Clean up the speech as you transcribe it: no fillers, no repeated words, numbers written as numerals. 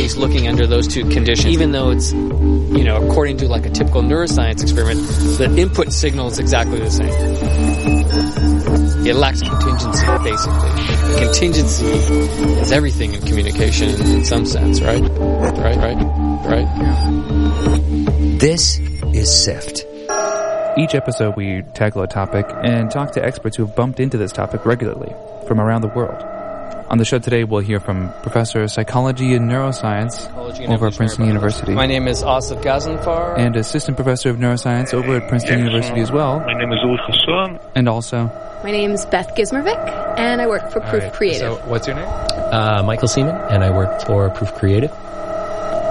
case looking under those two conditions, even though it's, according to like a typical neuroscience experiment, the input signal is exactly the same. It lacks contingency, basically. Contingency is everything in communication in some sense, right? Right? This is SIFT. Each episode we tackle a topic and talk to experts who have bumped into this topic regularly from around the world. On the show today, we'll hear from Professor of Psychology and Neuroscience over at Princeton University. My name is Asif Ghazanfar. And Assistant Professor of Neuroscience over at Princeton University as well. My name is Ul Hassan. And also... My name's Beth Gizmervik, and I work for Proof Creative. So, what's your name? Michael Seaman, and I work for Proof Creative.